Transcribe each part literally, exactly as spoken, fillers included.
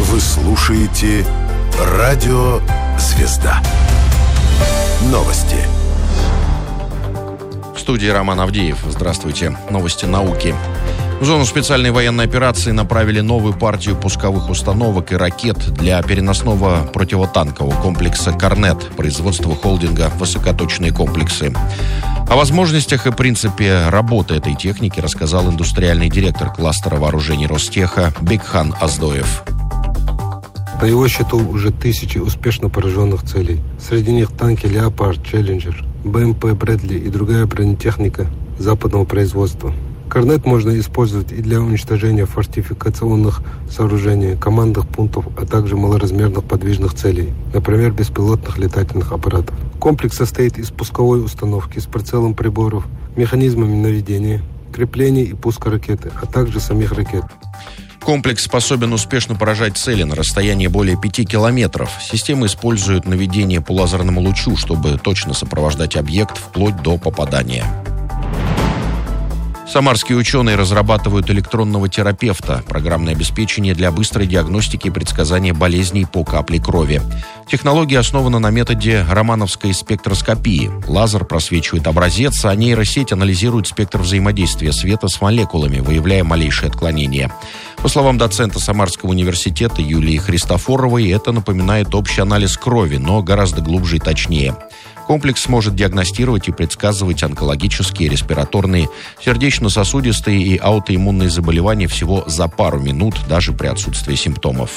Вы слушаете Радио Звезда. Новости. В студии Роман Авдеев. Здравствуйте. Новости науки. В зону специальной военной операции направили новую партию пусковых установок и ракет для переносного противотанкового комплекса «Корнет» производства холдинга «Высокоточные комплексы». О возможностях и принципе работы этой техники рассказал индустриальный директор кластера вооружений Ростеха Бекхан Аздоев. На его счету уже тысячи успешно пораженных целей. Среди них танки «Леопард», «Челленджер», бэ эм пэ «Брэдли» и другая бронетехника западного производства. «Корнет» можно использовать и для уничтожения фортификационных сооружений, командных пунктов, а также малоразмерных подвижных целей, например, беспилотных летательных аппаратов. Комплекс состоит из пусковой установки с прицелом приборов, механизмами наведения, крепления и пуска ракеты, а также самих ракет. Комплекс способен успешно поражать цели на расстоянии более пяти километров. Система использует наведение по лазерному лучу, чтобы точно сопровождать объект вплоть до попадания. Самарские ученые разрабатывают электронного терапевта, программное обеспечение для быстрой диагностики и предсказания болезней по капле крови. Технология основана на методе романовской спектроскопии. Лазер просвечивает образец, а нейросеть анализирует спектр взаимодействия света с молекулами, выявляя малейшие отклонения. По словам доцента Самарского университета Юлии Христофоровой, это напоминает общий анализ крови, но гораздо глубже и точнее. Комплекс сможет диагностировать и предсказывать онкологические, респираторные, сердечно-сосудистые и аутоиммунные заболевания всего за пару минут, даже при отсутствии симптомов.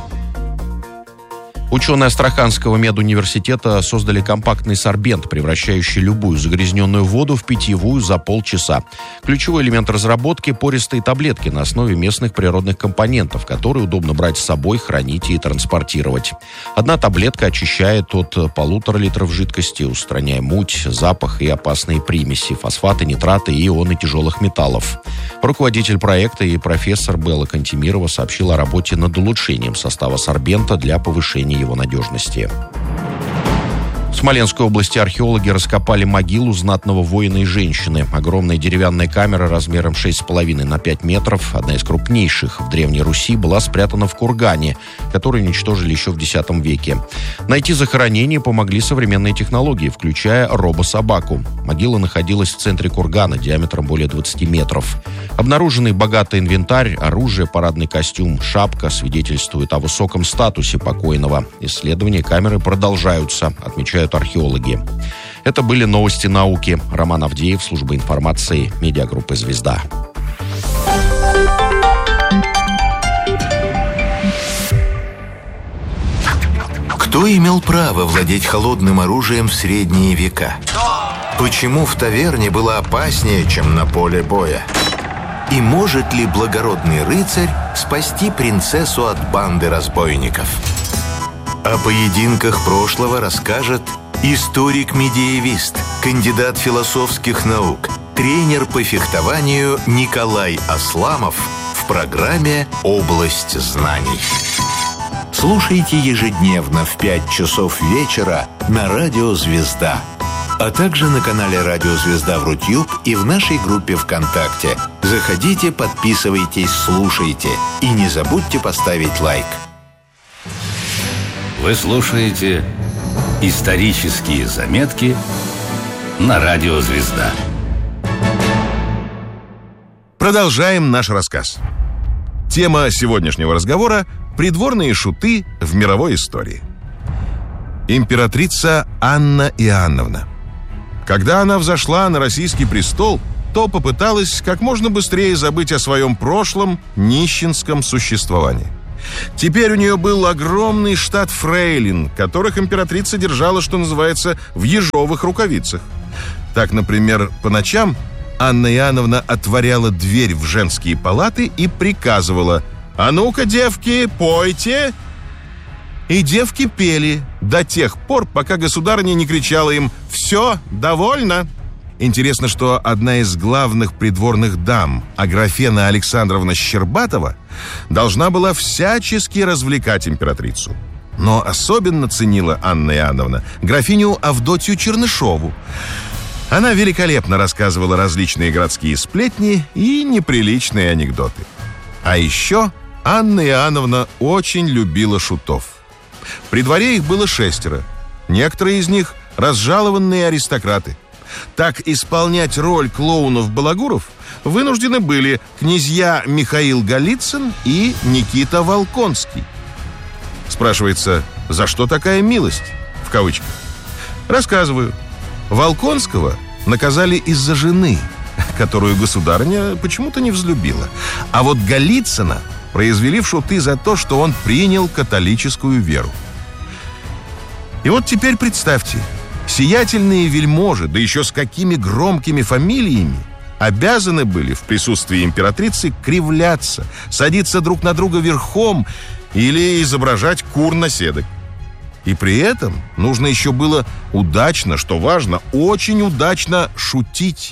Ученые Астраханского медуниверситета создали компактный сорбент, превращающий любую загрязненную воду в питьевую за полчаса. Ключевой элемент разработки – пористые таблетки на основе местных природных компонентов, которые удобно брать с собой, хранить и транспортировать. Одна таблетка очищает от полутора литров жидкости, устраняя муть, запах и опасные примеси, фосфаты, нитраты и ионы тяжелых металлов. Руководитель проекта и профессор Белла Кантемирова сообщил о работе над улучшением состава сорбента для повышения его надежности. В Смоленской области археологи раскопали могилу знатного воина и женщины. Огромная деревянная камера размером шесть с половиной на пять метров, одна из крупнейших в Древней Руси, была спрятана в кургане, который уничтожили еще в десятом веке. Найти захоронение помогли современные технологии, включая робособаку. Могила находилась в центре кургана диаметром более двадцати метров. Обнаруженный богатый инвентарь, оружие, парадный костюм, шапка свидетельствуют о высоком статусе покойного. Исследования камеры продолжаются, отмечают археологи. Это были новости науки. Роман Авдеев, служба информации, медиагруппы «Звезда». Кто имел право владеть холодным оружием в средние века? Почему в таверне было опаснее, чем на поле боя? И может ли благородный рыцарь спасти принцессу от банды разбойников? О поединках прошлого расскажет историк-медиевист, кандидат философских наук, тренер по фехтованию Николай Асламов в программе «Область знаний». Слушайте ежедневно в пять часов вечера на Радио Звезда, а также на канале Радио Звезда в Рутюб и в нашей группе ВКонтакте. Заходите, подписывайтесь, слушайте и не забудьте поставить лайк. Вы слушаете «Исторические заметки» на Радио Звезда. Продолжаем наш рассказ. Тема сегодняшнего разговора – придворные шуты в мировой истории. Императрица Анна Иоанновна. Когда она взошла на российский престол, то попыталась как можно быстрее забыть о своем прошлом нищенском существовании. Теперь у нее был огромный штат фрейлин, которых императрица держала, что называется, в ежовых рукавицах. Так, например, по ночам Анна Иоанновна отворяла дверь в женские палаты и приказывала: «А ну-ка, девки, пойте!» И девки пели до тех пор, пока государыня не кричала им: «Все, довольно!» Интересно, что одна из главных придворных дам, Аграфена Александровна Щербатова, должна была всячески развлекать императрицу. Но особенно ценила Анна Иоанновна графиню Авдотью Чернышову. Она великолепно рассказывала различные городские сплетни и неприличные анекдоты. А еще Анна Иоанновна очень любила шутов. При дворе их было шестеро. Некоторые из них разжалованные аристократы. Так исполнять роль клоунов-балагуров вынуждены были князья Михаил Голицын и Никита Волконский. Спрашивается, за что такая милость? В кавычках. Рассказываю. Волконского наказали из-за жены, которую государыня почему-то не взлюбила. А вот Голицына произвели в шуты за то, что он принял католическую веру. И вот теперь представьте, сиятельные вельможи, да еще с какими громкими фамилиями, обязаны были в присутствии императрицы кривляться, садиться друг на друга верхом или изображать кур-наседок. И при этом нужно еще было удачно, что важно, очень удачно шутить.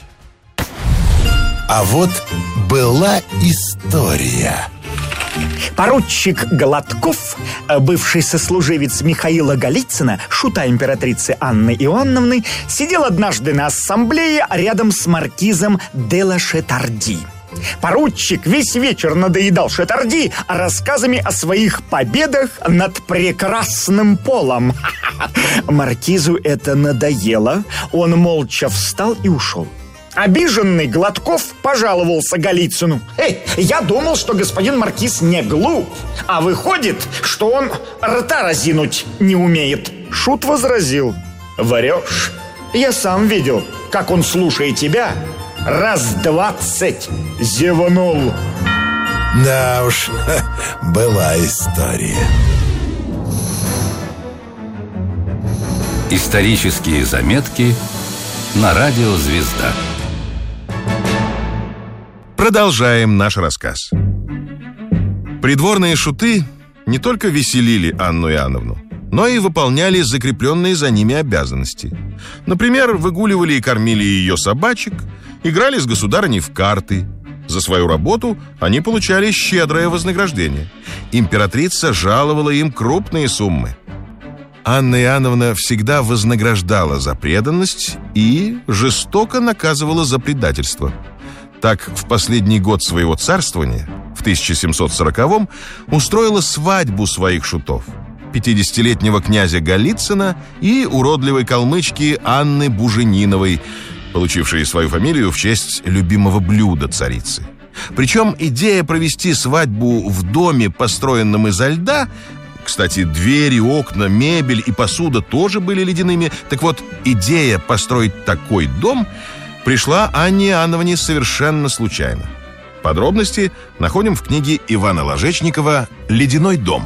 А вот была история. Поручик Гладков, бывший сослуживец Михаила Голицына, шута императрицы Анны Иоанновны, сидел однажды на ассамблее рядом с маркизом де ла Шетарди. Поручик весь вечер надоедал Шетарди рассказами о своих победах над прекрасным полом. Маркизу это надоело, он молча встал и ушел. Обиженный Гладков пожаловался Голицыну. «Эй, я думал, что господин маркиз не глуп, а выходит, что он рта разинуть не умеет». Шут возразил: «Врешь. Я сам видел, как он, слушая тебя, раз двадцать зевнул». Да уж, была история. Исторические заметки на радио «Звезда». Продолжаем наш рассказ. Придворные шуты не только веселили Анну Иоанновну, но и выполняли закрепленные за ними обязанности. Например, выгуливали и кормили ее собачек, играли с государыней в карты. За свою работу они получали щедрое вознаграждение. Императрица жаловала им крупные суммы. Анна Иоанновна всегда вознаграждала за преданность и жестоко наказывала за предательство. Так, в последний год своего царствования, в тысяча семьсот сороковом, устроила свадьбу своих шутов: пятидесятилетнего князя Голицына и уродливой калмычки Анны Бужениновой, получившей свою фамилию в честь любимого блюда царицы. Причем идея провести свадьбу в доме, построенном изо льда, кстати, двери, окна, мебель и посуда тоже были ледяными. Так вот, идея построить такой дом пришла Анне Иоанновне совершенно случайно. Подробности находим в книге Ивана Ложечникова «Ледяной дом».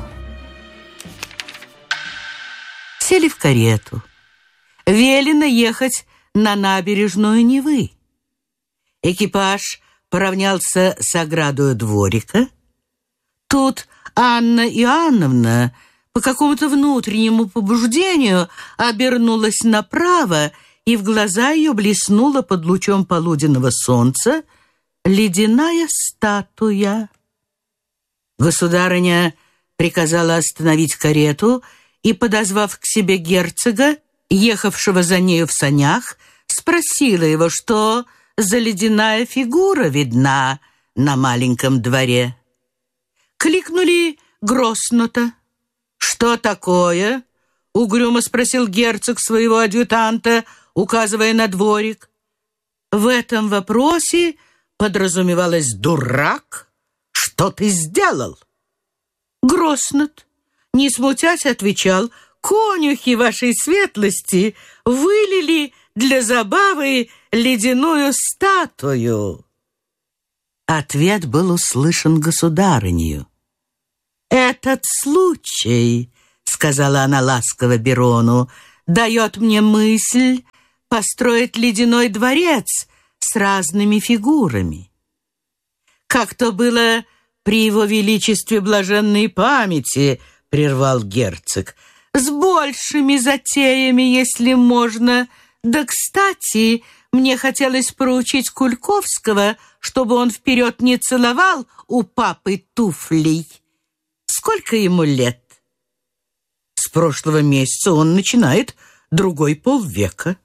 Сели в карету. Велено ехать на набережную Невы. Экипаж поравнялся с оградою дворика. Тут Анна Иоанновна по какому-то внутреннему побуждению обернулась направо, и в глаза ее блеснула под лучом полуденного солнца ледяная статуя. Государыня приказала остановить карету и, подозвав к себе герцога, ехавшего за нею в санях, спросила его, что за ледяная фигура видна на маленьком дворе. Кликнули Гроснута. «Что такое?» — угрюмо спросил герцог своего адъютанта, указывая на дворик. В этом вопросе подразумевалось: «Дурак, что ты сделал?» Гроснут, не смутясь, отвечал: «Конюхи вашей светлости вылили для забавы ледяную статую». Ответ был услышан государынею. «Этот случай, — сказала она ласково Берону, — дает мне мысль построить ледяной дворец с разными фигурами. Как то было при его величестве блаженной памяти, — прервал герцог, — с большими затеями, если можно. Да, кстати, мне хотелось поручить Кульковского, чтобы он вперед не целовал у папы туфлей. Сколько ему лет?» «С прошлого месяца он начинает другой полвека».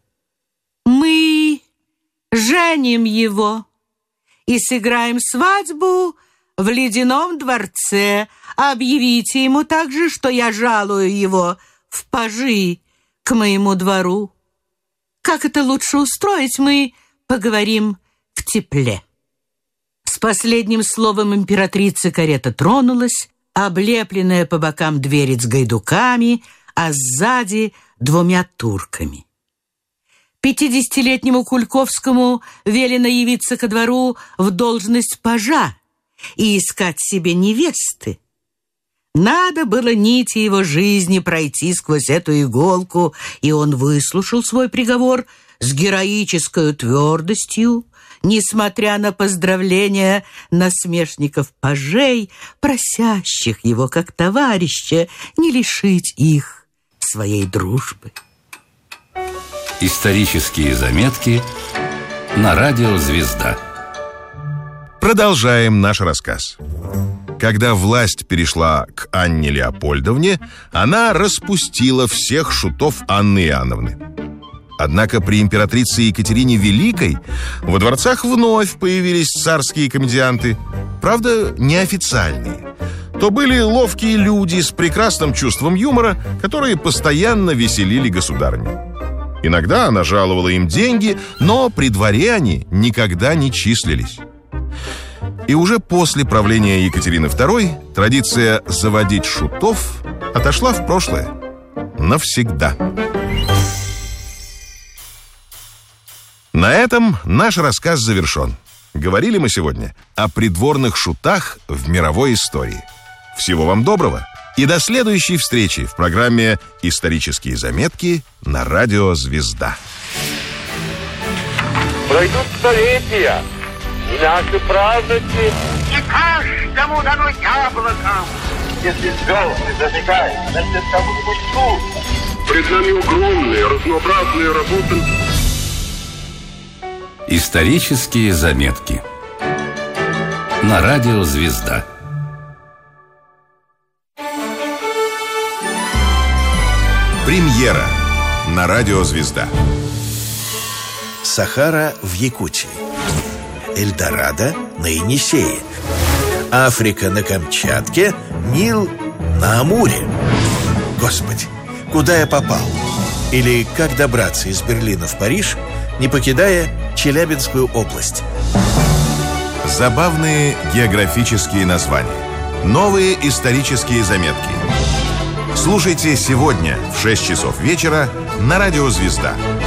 «Мы женим его и сыграем свадьбу в ледяном дворце. Объявите ему также, что я жалую его в пажи к моему двору. Как это лучше устроить, мы поговорим в тепле». С последним словом императрицы карета тронулась, облепленная по бокам дверь с гайдуками, а сзади двумя турками. Пятидесятилетнему Кульковскому велено явиться ко двору в должность пажа и искать себе невесты. Надо было нити его жизни пройти сквозь эту иголку, и он выслушал свой приговор с героической твердостью, несмотря на поздравления насмешников-пажей, просящих его как товарища не лишить их своей дружбы. Исторические заметки на радио «Звезда». Продолжаем наш рассказ. Когда власть перешла к Анне Леопольдовне, она распустила всех шутов Анны Иоанновны. Однако при императрице Екатерине Великой во дворцах вновь появились царские комедианты, правда, неофициальные. То были ловкие люди с прекрасным чувством юмора, которые постоянно веселили государыню. Иногда она жаловала им деньги, но при дворе они никогда не числились. И уже после правления Екатерины Второй традиция заводить шутов отошла в прошлое навсегда. На этом наш рассказ завершен. Говорили мы сегодня о придворных шутах в мировой истории. Всего вам доброго и до следующей встречи в программе «Исторические заметки» на радио «Звезда». Пройдут столетия, и наши праздники не каждому дано яблоком. Если звезды зажигают, значит, кому-нибудь тут. Пред нами огромные, разнообразные работы. Исторические заметки на радио «Звезда». Премьера на радио «Звезда». Сахара в Якутии, Эльдорадо на Енисее, Африка на Камчатке, Нил на Амуре. Господи, куда я попал? Или как добраться из Берлина в Париж, не покидая Челябинскую область? Забавные географические названия. Новые исторические заметки. Слушайте сегодня в шесть часов вечера на радио «Звезда».